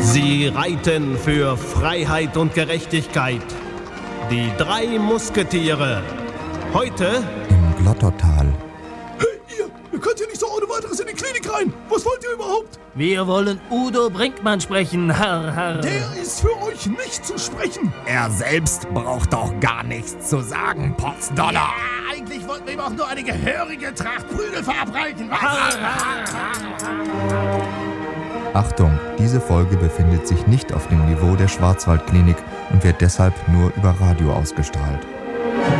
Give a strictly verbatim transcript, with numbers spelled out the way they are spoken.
Sie reiten für Freiheit und Gerechtigkeit. Die drei Musketiere. Heute im Glottertal. Hey, ihr! Ihr könnt hier nicht so ohne weiteres in die Klinik rein! Was wollt ihr überhaupt? Wir wollen Udo Brinkmann sprechen, Herr, Herr. Der ist für euch nicht zu sprechen! Er selbst braucht doch gar nichts zu sagen, Potzdollar! Ja, eigentlich wollten wir ihm auch nur eine gehörige Tracht Prügel verabreichen. Was? Achtung, diese Folge befindet sich nicht auf dem Niveau der Schwarzwaldklinik und wird deshalb nur über Radio ausgestrahlt.